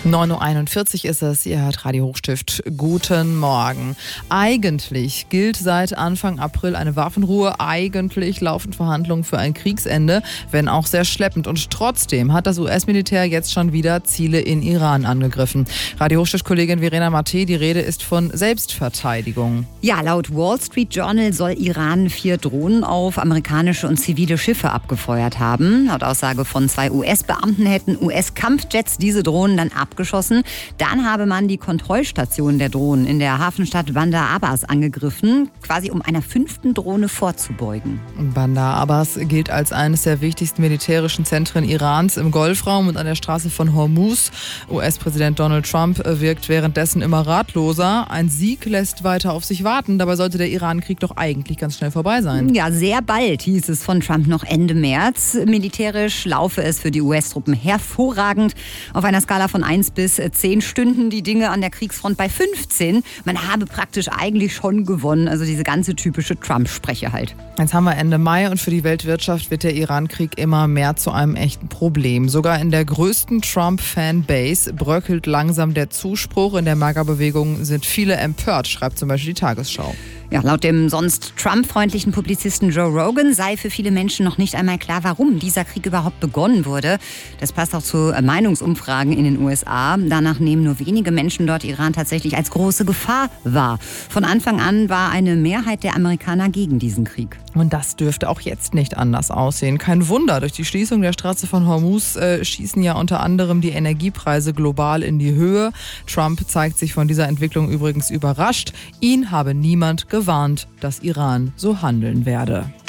9.41 Uhr ist es, ihr hört Radio Hochstift. Guten Morgen. Eigentlich gilt seit Anfang April eine Waffenruhe. Eigentlich laufen Verhandlungen für ein Kriegsende, wenn auch sehr schleppend. Und trotzdem hat das US-Militär jetzt schon wieder Ziele in Iran angegriffen. Radio Hochstift-Kollegin Verena Matte, die Rede ist von Selbstverteidigung. Ja, laut Wall Street Journal soll Iran 4 Drohnen auf amerikanische und zivile Schiffe abgefeuert haben. Laut Aussage von 2 US-Beamten hätten US-Kampfjets diese Drohnen dann abgeschossen. Dann habe man die Kontrollstation der Drohnen in der Hafenstadt Bandar Abbas angegriffen, quasi um einer 5. Drohne vorzubeugen. Bandar Abbas gilt als eines der wichtigsten militärischen Zentren Irans im Golfraum und an der Straße von Hormuz. US-Präsident Donald Trump wirkt währenddessen immer ratloser. Ein Sieg lässt weiter auf sich warten. Dabei sollte der Iran-Krieg doch eigentlich ganz schnell vorbei sein. Ja, sehr bald hieß es von Trump noch Ende März. Militärisch laufe es für die US-Truppen hervorragend. Auf einer Skala von 1 bis 10 stünden die Dinge an der Kriegsfront bei 15. Man habe praktisch eigentlich schon gewonnen. Also diese ganze typische Trump-Spreche halt. Jetzt haben wir Ende Mai und für die Weltwirtschaft wird der Iran-Krieg immer mehr zu einem echten Problem. Sogar in der größten Trump-Fanbase bröckelt langsam der Zuspruch. In der MAGA-Bewegung sind viele empört, schreibt zum Beispiel die Tagesschau. Ja, laut dem sonst Trump-freundlichen Publizisten Joe Rogan sei für viele Menschen noch nicht einmal klar, warum dieser Krieg überhaupt begonnen wurde. Das passt auch zu Meinungsumfragen in den USA. Danach nehmen nur wenige Menschen dort Iran tatsächlich als große Gefahr wahr. Von Anfang an war eine Mehrheit der Amerikaner gegen diesen Krieg. Und das dürfte auch jetzt nicht anders aussehen. Kein Wunder, durch die Schließung der Straße von Hormuz schießen ja unter anderem die Energiepreise global in die Höhe. Trump zeigt sich von dieser Entwicklung übrigens überrascht. Ihn habe niemand gewarnt, dass Iran so handeln werde.